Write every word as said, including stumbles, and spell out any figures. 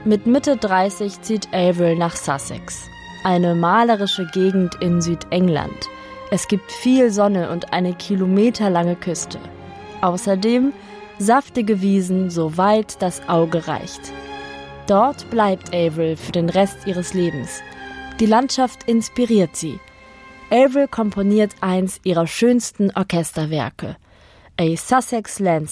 Mit Mitte dreißig zieht Avril nach Sussex, eine malerische Gegend in Südengland. Es gibt viel Sonne und eine kilometerlange Küste. Außerdem saftige Wiesen, so weit das Auge reicht. Dort bleibt Avril für den Rest ihres Lebens. Die Landschaft inspiriert sie. Avril komponiert eins ihrer schönsten Orchesterwerke, A Sussex Landscape.